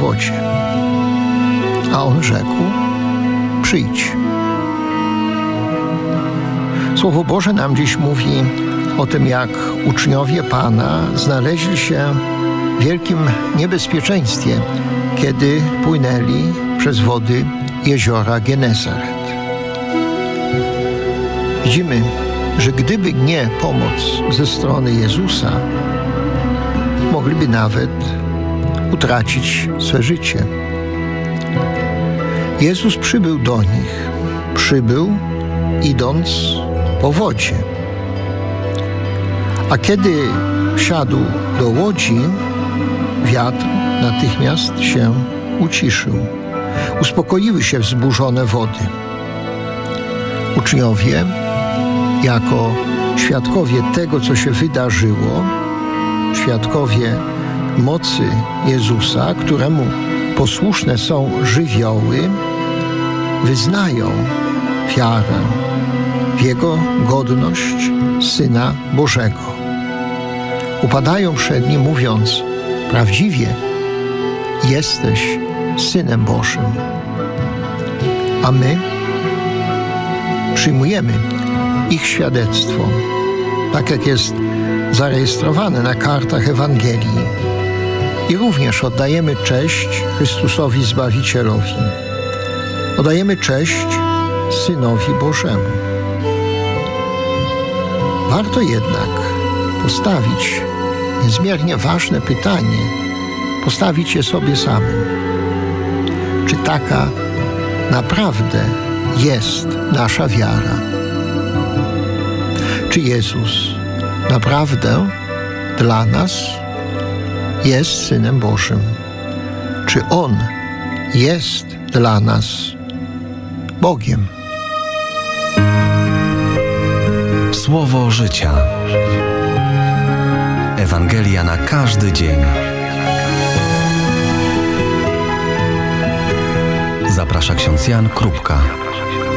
wodzie. A on rzekł: przyjdź. Słowo Boże nam dziś mówi o tym, jak uczniowie Pana znaleźli się w wielkim niebezpieczeństwie, kiedy płynęli przez wody jeziora Genezaret. Widzimy, że gdyby nie pomoc ze strony Jezusa, mogliby nawet utracić swe życie. Jezus przybył do nich, idąc po wodzie. A kiedy wsiadł do łodzi, wiatr natychmiast się uciszył. Uspokoiły się wzburzone wody. Uczniowie, jako świadkowie tego, co się wydarzyło, świadkowie mocy Jezusa, któremu posłuszne są żywioły, wyznają wiarę w Jego godność Syna Bożego. Upadają przed Nim, mówiąc: prawdziwie jesteś Synem Bożym. A my przyjmujemy ich świadectwo, tak jak jest zarejestrowane na kartach Ewangelii, i również oddajemy cześć Chrystusowi Zbawicielowi. Oddajemy cześć Synowi Bożemu. Warto jednak postawić niezmiernie ważne pytanie, postawić je sobie samym. Czy taka naprawdę jest nasza wiara? Czy Jezus naprawdę dla nas jest Synem Bożym? Czy On jest dla nas Bogiem? Słowo życia. Ewangelia na każdy dzień. Zaprasza ksiądz Jan Krupka.